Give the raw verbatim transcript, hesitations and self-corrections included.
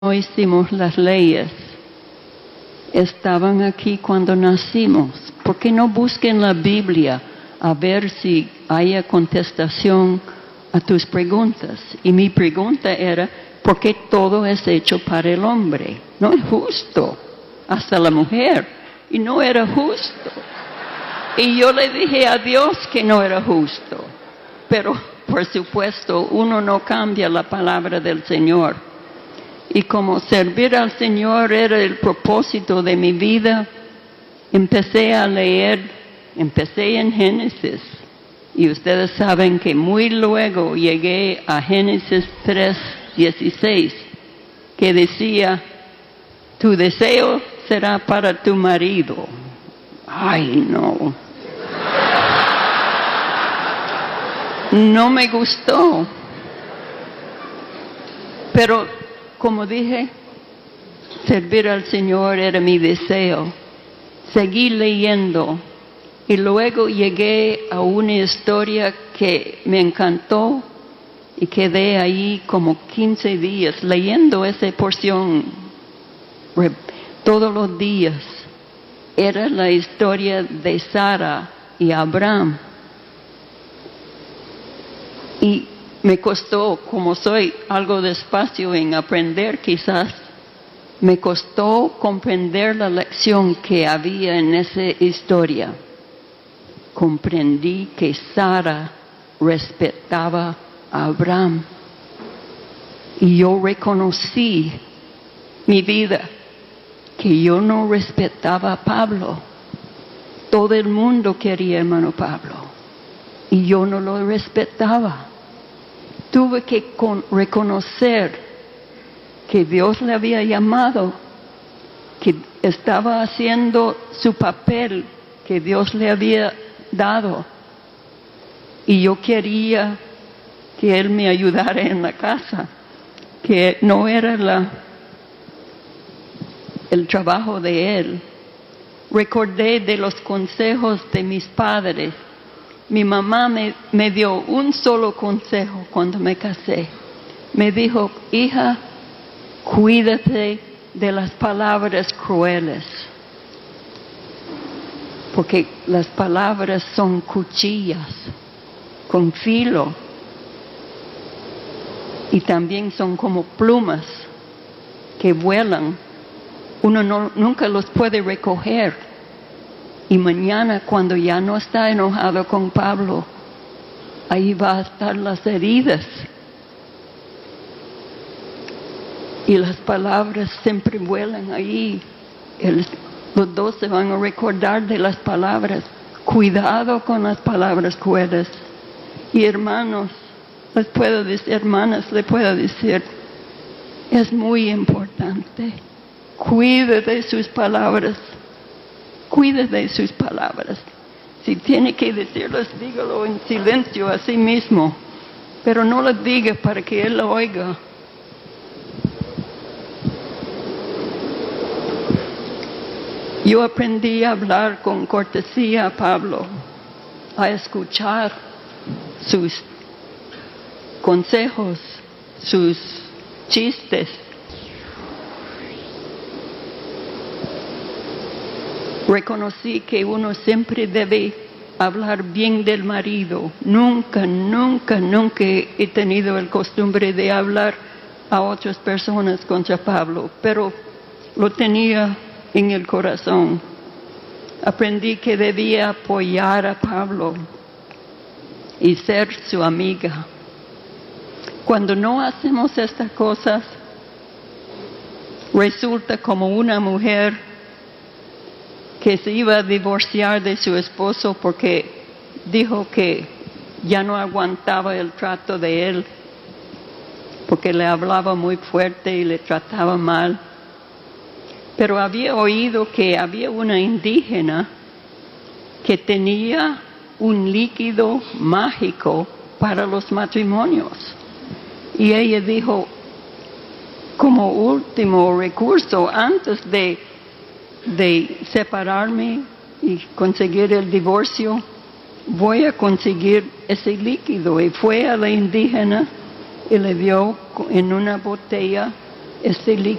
no hicimos las leyes, estaban aquí cuando nacimos. ¿Por qué no busquen la Biblia a ver si haya contestación a tus preguntas? Y mi pregunta era, ¿por qué todo es hecho para el hombre? No es justo, hasta la mujer, y no era justo. Y yo le dije a Dios que no era justo, pero por supuesto uno no cambia la palabra del Señor. Y como servir al Señor era el propósito de mi vida, empecé a leer, empecé en Génesis. Y ustedes saben que muy luego llegué a Génesis tres dieciséis, que decía, tu deseo será para tu marido. Ay, no. No me gustó. Pero como dije, servir al Señor era mi deseo. Seguí leyendo y luego llegué a una historia que me encantó y quedé ahí como quince días leyendo esa porción todos los días. Era la historia de Sara y Abraham. Y me costó, como soy algo despacio en aprender quizás, me costó comprender la lección que había en esa historia. Comprendí que Sara respetaba a Abraham. Y yo reconocí mi vida, que yo no respetaba a Pablo. Todo el mundo quería hermano Pablo. Y yo no lo respetaba. Tuve que con, reconocer que Dios le había llamado, que estaba haciendo su papel que Dios le había dado. Y yo quería que Él me ayudara en la casa, que no era la, el trabajo de Él. Recordé de los consejos de mis padres. Mi mamá me, me dio un solo consejo cuando me casé. Me dijo, hija, cuídate de las palabras crueles. Porque las palabras son cuchillas con filo. Y también son como plumas que vuelan. Uno no, nunca los puede recoger. Y mañana, cuando ya no está enojado con Pablo, ahí va a estar las heridas. Y las palabras siempre vuelan ahí. El, los dos se van a recordar de las palabras. Cuidado con las palabras crueles. Y hermanos, les puedo decir, hermanas, les puedo decir, es muy importante. Cuide de sus palabras. Cuide de sus palabras. Si tiene que decirlas, dígalo en silencio a sí mismo. Pero no lo diga para que Él lo oiga. Yo aprendí a hablar con cortesía a Pablo, a escuchar sus consejos, sus chistes. Reconocí que uno siempre debe hablar bien del marido. Nunca, nunca, nunca he tenido el costumbre de hablar a otras personas contra Pablo, pero lo tenía en el corazón. Aprendí que debía apoyar a Pablo y ser su amiga. Cuando no hacemos estas cosas, resulta como una mujer que se iba a divorciar de su esposo porque dijo que ya no aguantaba el trato de él, porque le hablaba muy fuerte y le trataba mal. Pero había oído que había una indígena que tenía un líquido mágico para los matrimonios. Y ella dijo, como último recurso, antes de de separarme y conseguir el divorcio, voy a conseguir ese líquido. Y fue a la indígena y le dio en una botella este